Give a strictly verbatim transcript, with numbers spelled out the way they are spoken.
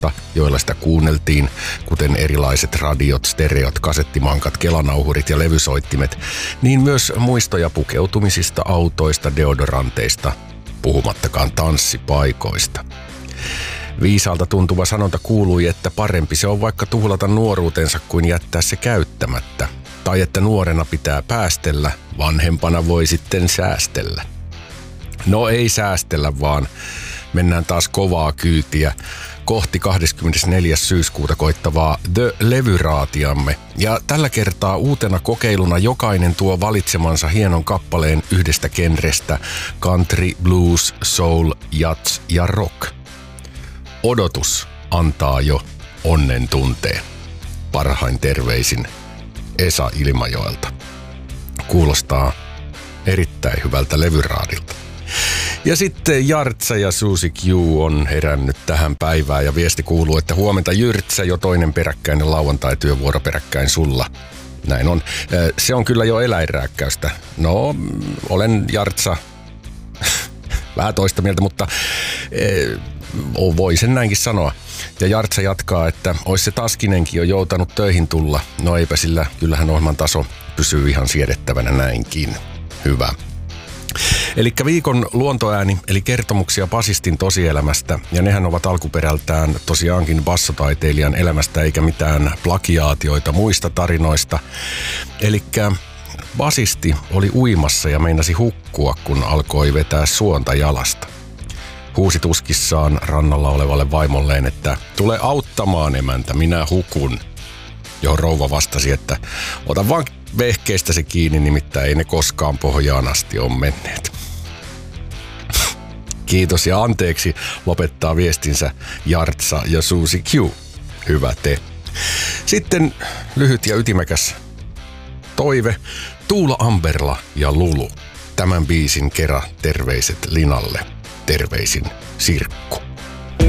joilla sitä kuunneltiin, kuten erilaiset radiot, stereot, kasettimankat, kelanauhurit ja levysoittimet, niin myös muistoja pukeutumisista, autoista, deodoranteista, puhumattakaan tanssipaikoista. Viisaalta tuntuva sanonta kuului, että parempi se on vaikka tuhlata nuoruutensa kuin jättää se käyttämättä. Tai että nuorena pitää päästellä, vanhempana voi sitten säästellä. No ei säästellä, vaan mennään taas kovaa kyytiä kohti kahdeskymmenesneljäs syyskuuta koittavaa The-levyraatiamme. Ja tällä kertaa uutena kokeiluna jokainen tuo valitsemansa hienon kappaleen yhdestä genrestä: country, blues, soul, jazz ja rock. Odotus antaa jo onnen tunteen. Parhain terveisin Esa Ilmajoelta. Kuulostaa erittäin hyvältä levyraadilta. Ja sitten Jartsa ja Susi Q on herännyt tähän päivään ja viesti kuuluu, että huomenta Jyrtsä, jo toinen peräkkäinen lauantai-työvuoro peräkkäin sulla. Näin on. Se on kyllä jo eläinrääkkäystä. No, olen Jartsa vähän toista mieltä, mutta voi sen näinkin sanoa. Ja Jartsa jatkaa, että olisi se Taskinenkin jo joutanut töihin tulla. No eipä sillä, kyllähän ohjelman taso pysyy ihan siedettävänä näinkin. Hyvä. Elikkä viikon luontoääni, eli kertomuksia basistin tosielämästä, ja nehän ovat alkuperältään tosiaankin bassotaiteilijan elämästä eikä mitään plagiaatioita muista tarinoista. Elikkä basisti oli uimassa ja meinasi hukkua, kun alkoi vetää suonta jalasta. Huusi tuskissaan rannalla olevalle vaimolleen, että tule auttamaan emäntä, minä hukun. Johon rouva vastasi, että ota vaan vehkeistä se kiinni, nimittäin ei ne koskaan pohjaan asti ole menneet. Kiitos ja anteeksi, lopettaa viestinsä Jartsa ja Susi Q. Hyvä te. Sitten lyhyt ja ytimekäs toive. Tuula Amberla ja Lulu. Tämän biisin kera terveiset Linalle. Terveisin Sirkku.